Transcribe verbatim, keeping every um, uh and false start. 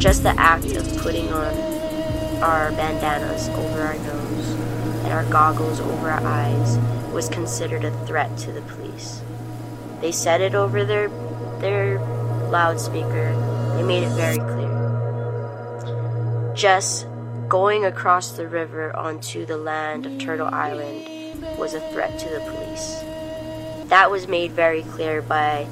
Just the act of putting on our bandanas over our nose and our goggles over our eyes was considered a threat to the police. They said it over their their loudspeaker. They made it very clear. Just going across the river onto the land of Turtle Island was a threat to the police. That was made very clear by